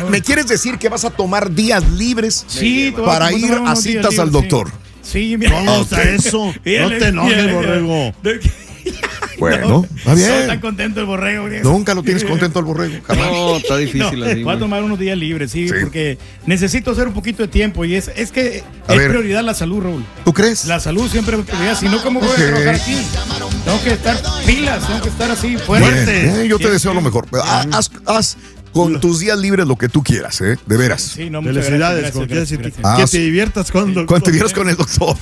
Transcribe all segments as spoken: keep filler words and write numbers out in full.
¿Me quieres decir que vas a tomar días libres sí, para ir a citas libres, al doctor? Sí, sí mi ¿Cómo está eso? No te enojes, borrego. Bueno, está bien. No está contento el borrego. Nunca lo tienes contento el borrego. Jamás. No, está difícil no, así. Voy a tomar unos días libres, sí, sí, porque necesito hacer un poquito de tiempo y es, es que a es ver, prioridad la salud, Raúl. ¿Tú crees? La salud siempre es prioridad. Si no, ¿cómo voy okay. a trabajar aquí? Tengo que estar pilas, tengo que estar así fuerte. Bien, eh, yo te sí, deseo sí. lo mejor. Haz, haz con tus días libres lo que tú quieras, ¿eh? De veras. Sí, no, felicidades. Gracias, gracias, gracias. Ah, que te diviertas con el doctor. Cuando te diviertas con el doctor.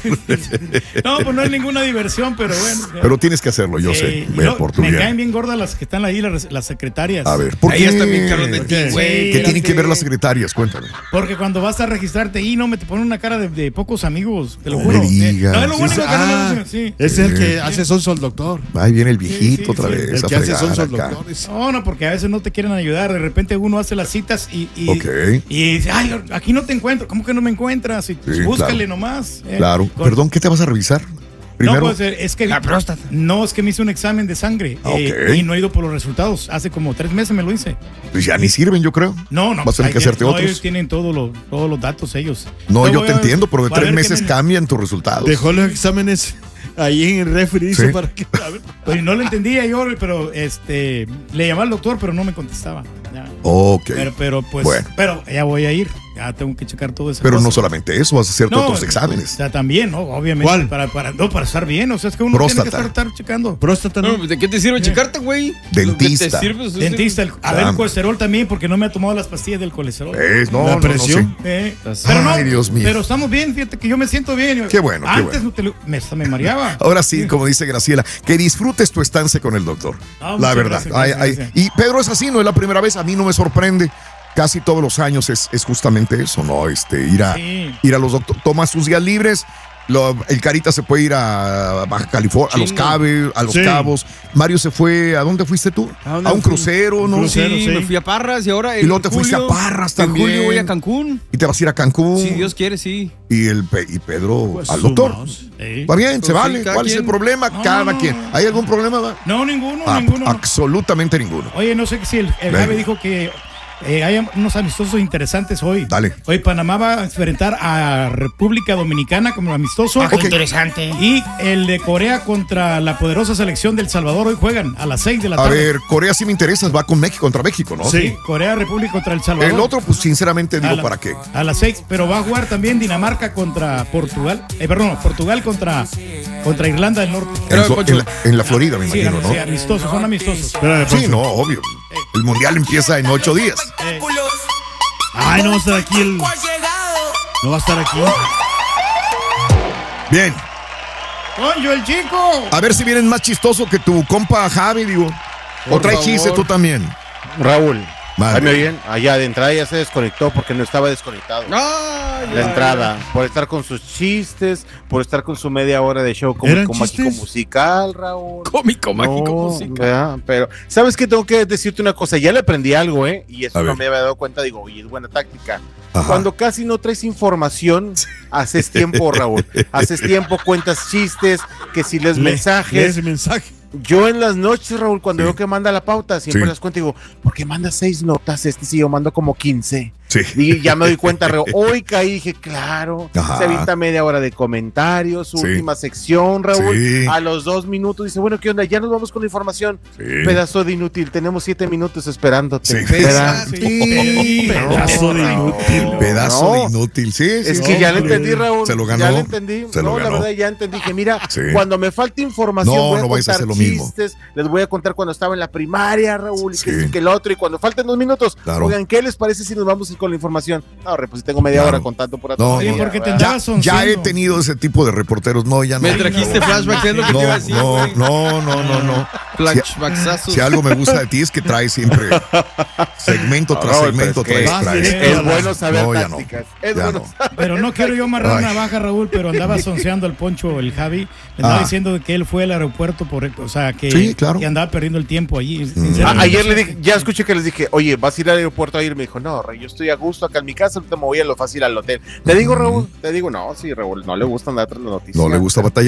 No, pues no es ninguna diversión, pero bueno. Pero tienes que hacerlo, yo eh, sé. No, por tu me bien. caen bien gordas las que están ahí, las, las secretarias. A ver, ¿por qué? Ahí están bien caros de ti, güey. ¿Qué tienen que ver las secretarias? Cuéntame. Porque cuando vas a registrarte ahí, no me te ponen una cara de, de pocos amigos, te lo no juro. Me digas. No, es lo bueno sí, que ah, no sí. Es el que hace sonso al doctor. Ahí viene el viejito sí, sí, otra sí. vez. El que hace sonso al doctor. No, no, porque a veces no te quieren ayudar. De repente uno hace las citas y, y, okay. y dice, ay, aquí no te encuentro. ¿Cómo que no me encuentras? Y, sí, búscale claro. nomás. Eh, claro. Con... Perdón, ¿qué te vas a revisar? Primero. No, pues es que la próstata. No, es que me hice un examen de sangre okay. eh, y no he ido por los resultados. Hace como tres meses me lo hice. Pues ya ni sirven, yo creo. No, no. Vas a tener que hacerte no, otros. Ellos tienen todos los, todos los datos ellos. No, yo te a, entiendo, pero de tres meses me... cambian tus resultados. Dejó los exámenes ahí en el refri, ¿sí? Para que, a ver. Pues no lo entendía yo, pero este le llamaba al doctor, pero no me contestaba. Ya. Ok. Pero, pero pues, bueno. pero ya voy a ir. Ya tengo que checar todo eso. Pero cosa. No solamente eso, vas a hacerte no, otros exámenes. O sea, también, ¿no? Obviamente. ¿Cuál? Para, para, no, para estar bien. O sea, es que uno Próstata. tiene que estar, estar checando. Próstata, ¿no? no ¿De qué te sirve checarte, güey? Dentista. Sirve, Dentista. El, a ver, el colesterol también, porque no me ha tomado las pastillas del colesterol. Es, no, la no, presión. No, no eh, pero no, Ay, Dios mío. Pero estamos bien, fíjate que yo me siento bien. Qué bueno, Antes qué bueno. No te lo, me, me mareaba. Ahora sí, como dice Graciela, que disfrutes tu estancia con el doctor. Ah, la verdad. Gracias, ay, gracias, ay. gracias. Y Pedro es así, no es la primera vez, a mí no me sorprende. Casi todos los años es, es justamente eso, ¿no? Este, ir a, sí. ir a los doctores, toma sus días libres. Lo, el Carita se puede ir a Baja California, a los, Cabe, a los sí. Cabos. Mario se fue, ¿a dónde fuiste tú? ¿A, a un crucero, ¿no? Crucero, sí, sí, me fui a Parras y ahora. Y luego te fuiste a Parras también. En julio voy a Cancún. Y te vas a ir a Cancún. Si Dios quiere, sí. Y, el, y Pedro pues al doctor. Sí. Va bien, pues se vale. Sí, ¿Cuál quien? es el problema? No, cada no, quien. ¿Hay algún problema? Va? No, ninguno, Ah, ninguno. Absolutamente ninguno. Oye, no sé si el, el Javi dijo que eh, hay unos amistosos interesantes hoy. Dale. Hoy Panamá va a enfrentar a República Dominicana como amistoso. Ah, okay. Interesante. Y el de Corea contra la poderosa selección del Salvador. Hoy juegan a las seis de la tarde. A ver, Corea sí me interesa, va con México contra México, ¿no? Sí, sí. Corea, República contra el Salvador. El otro, pues sinceramente digo, la, ¿para qué? A las seis, pero va a jugar también Dinamarca contra Portugal. Eh, perdón, Portugal contra, contra Irlanda del Norte. En, en, la, en la Florida, me sí, imagino, ¿no? Sí, amistosos, son amistosos. Sí, no, obvio. El mundial empieza en ocho días. Eh. Ay, no va a estar aquí el... No va a estar aquí. Bien. ¡Coño, el chico! A ver si vienen más chistoso que tu compa Javi, digo. O trae chiste tú también. Raúl, Madre. ¿ahí me oyen? Allá de entrada ya se desconectó porque no estaba desconectado. Ay, la entrada, por estar con sus chistes, por estar con su media hora de show cómico mágico musical, Raúl. Cómico mágico no, musical. ¿verdad? Pero, ¿sabes qué? Tengo que decirte una cosa. Ya le aprendí algo, ¿eh? Y eso A no ver. me había dado cuenta. Digo, oye, es buena táctica. Ajá. Cuando casi no traes información, haces tiempo, Raúl. Haces tiempo, cuentas chistes, que si les Le, mensajes. lees mensaje. Yo en las noches, Raúl, cuando Sí. veo que manda la pauta, siempre Sí. las cuento y digo, ¿por qué manda seis notas este si yo mando como quince? Sí. Y ya me doy cuenta, Raúl. Hoy caí, dije, claro, Ajá. se avienta media hora de comentarios, su Sí. última sección, Raúl. Sí. A los dos minutos dice, bueno, ¿qué onda? Ya nos vamos con la información. Sí. Pedazo de inútil, tenemos siete minutos esperándote. Sí. Peda- Sí. Pedazo de inútil. Pedazo No. de inútil, sí. Es sí, que sí. ya le entendí, Raúl. Se lo ganó. Ya le entendí. Se lo no, la ganó. verdad, ya entendí. Dije, mira, Sí. cuando me falte información, No, voy a no vais a contar hacer lo mismo. chistes. Les voy a contar cuando estaba en la primaria, Raúl, y Sí. que sí, que el otro. Y cuando falten dos minutos, Claro. oigan, ¿qué les parece si nos vamos a ir con la información? No, re, pues si tengo media Claro. hora contando por No, atrás. Sí, no, porque te Ya, andabas ya he sonciendo. tenido ese tipo de reporteros. No, ya no. Me trajiste flashbacks, es lo que No, te iba a decir, no, güey. no, no, no, no. Flashbacksazos. Si algo me gusta de ti es que traes siempre segmento tras Raúl, segmento, pero es que- traes, traes. Es Es bueno saber No, ya no. tácticas. Es Ya bueno no. saber Pero no quiero yo amarrar Ay. una baja, Raúl, pero andaba sonceando al Poncho, el Javi. Le andaba Ah. diciendo que él fue al aeropuerto, por, o sea, que, Sí, claro. que andaba perdiendo el tiempo allí. A- sinceramente. ayer le dije, ya escuché que les dije, oye, ¿vas a ir al aeropuerto a ir? Me dijo, no, Rey, yo estoy a gusto acá en mi casa, ahorita me voy a lo fácil al hotel. Te digo, Raúl, te digo, no, sí, Raúl, no le gusta andar tras la noticia. No le gusta batallar.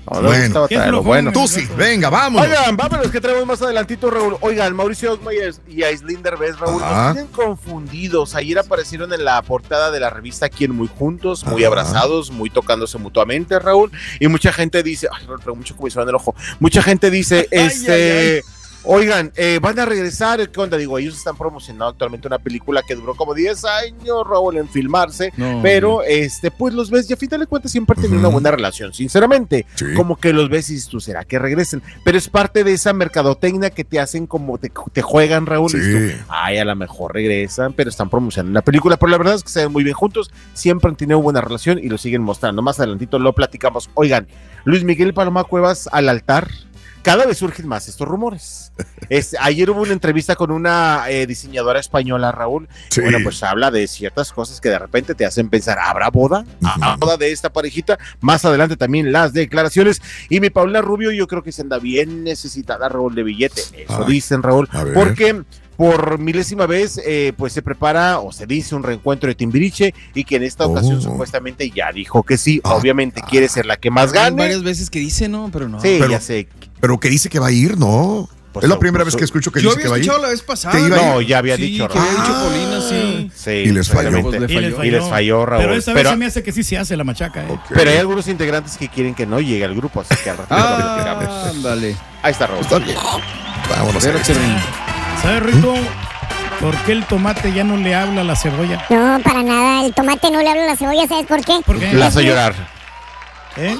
No, no Bueno. gustaba ¿Qué es traerlo. lo Bueno. Tú sí, venga, vámonos. Oigan, vámonos, que traemos más adelantito, Raúl. Oigan, Mauricio Osma y Aislinn Derbez, Raúl, Ajá. nos tienen confundidos. Ayer aparecieron en la portada de la revista Quién muy juntos, muy Ajá. abrazados, muy tocándose mutuamente, Raúl. Y mucha gente dice, ay, Raúl, traigo mucho comezón en el ojo. Mucha gente dice, este... ay, ay. Oigan, eh, van a regresar, ¿qué onda? Digo, ellos están promocionando actualmente una película que duró como diez años, Raúl, en filmarse, No, pero, no. este, pues los ves y a fin de cuentas siempre han tenido Ujú. una buena relación, sinceramente, Sí. como que los ves y dices, tú, ¿será que regresen? Pero es parte de esa mercadotecnia que te hacen como, te, te juegan, Raúl, Sí. y tú, ay, a lo mejor regresan, pero están promocionando la película, pero la verdad es que se ven muy bien juntos, siempre han tenido buena relación y lo siguen mostrando, más adelantito lo platicamos. Oigan, Luis Miguel Paloma Cuevas al altar. Cada vez surgen más estos rumores. Es, ayer hubo una entrevista con una eh, diseñadora española, Raúl. Sí. Bueno, pues habla de ciertas cosas que de repente te hacen pensar, ¿habrá boda? ¿Habrá boda de esta parejita? Más adelante también las declaraciones. Y mi Paula Rubio, yo creo que se anda bien necesitada, Raúl, de billete. Eso Ay, dicen, Raúl. a ver. Porque por milésima vez, eh, pues se prepara o se dice un reencuentro de Timbiriche y que en esta ocasión Oh. supuestamente ya dijo que sí. Ah, Obviamente ah. quiere ser la que más Hay gane. varias veces que dice, no, pero no. Sí, Pero- ya sé. Pero que dice que va a ir, ¿no? Pues, es la no, primera pues, vez que escucho que Yo dice había que va a ir. escuchado la vez pasada. Que iba a ir. No, ya había Sí, dicho, que había Raúl. dicho Paulina, sí. Sí, Y les falló. exactamente. Pues le Y les falló. falló. Y les falló, Raúl. Pero esta vez Pero- se me hace que sí se hace la machaca, ¿eh? Ok. Pero hay algunos integrantes que quieren que no llegue al grupo, así que al ratito lo Ah, platicamos. ándale. Ahí está, Raúl. Está bien. Vámonos a Pero esto. Cherrín. ¿Sabes, Rito? ¿Por qué el tomate ya no le habla a la cebolla? No, para nada. El tomate no le habla a la cebolla, ¿sabes por qué? ¿Por qué? La hace llorar. ¿Eh?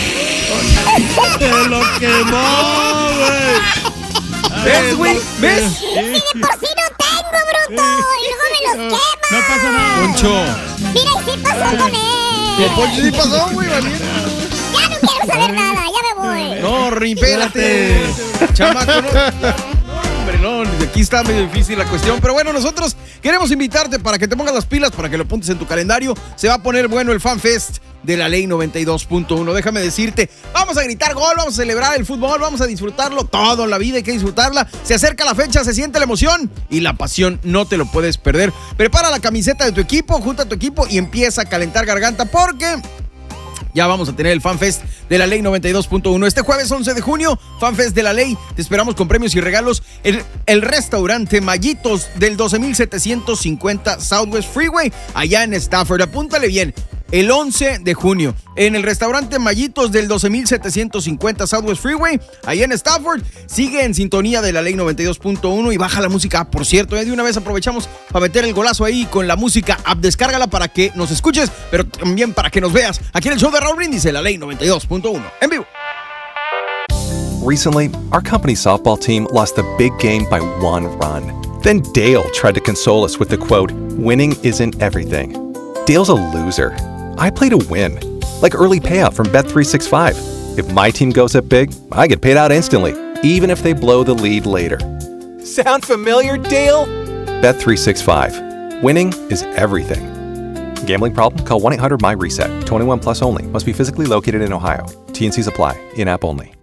¡Te lo quemó, güey! ¿Ves, güey? ¿Ves? Si de por sí no tengo, bruto. Y luego me los quema. No pasa nada. Poncho. Mira, y sí pasó con él. ¿Qué Poncho sí pasó, güey, valiente? Ya no quiero saber nada. Ya me voy. No, Rin, espérate. Chamaco, no. No, hombre, no. Aquí está medio difícil la cuestión. Pero bueno, nosotros queremos invitarte para que te pongas las pilas, para que lo apuntes en tu calendario. Se va a poner bueno el Fan Fest de la Ley noventa y dos punto uno. Déjame decirte, vamos a gritar gol, vamos a celebrar el fútbol, vamos a disfrutarlo todo en la vida, hay que disfrutarla. Se acerca la fecha, se siente la emoción y la pasión, no te lo puedes perder. Prepara la camiseta de tu equipo, junta a tu equipo y empieza a calentar garganta porque ya vamos a tener el FanFest de la Ley noventa y dos punto uno. Este jueves once de junio, FanFest de la Ley. Te esperamos con premios y regalos en el restaurante Mallitos del doce mil setecientos cincuenta Southwest Freeway, allá en Stafford. Apúntale bien. El once de junio, en el restaurante Mallitos del doce mil setecientos cincuenta Southwest Freeway, allá en Stafford. Sigue en sintonía de la Ley noventa y dos punto uno y baja la música. Por cierto, eh, de una vez aprovechamos para meter el golazo ahí con la música app. Descárgala para que nos escuches, pero también para que nos veas. Aquí en el show de Raúl Brindis, la Ley noventa y dos punto uno, en vivo. Recently, our company's softball team lost a big game by one run. Then Dale tried to console us with the quote, "Winning isn't everything." Dale's a loser. I play to win, like early payout from Bet three sixty-five. If my team goes up big, I get paid out instantly, even if they blow the lead later. Sound familiar, Dale? Bet three sixty-five. Winning is everything. Gambling problem? Call one eight hundred M Y RESET. twenty-one plus only. Must be physically located in Ohio. T N Cs apply. In-app only.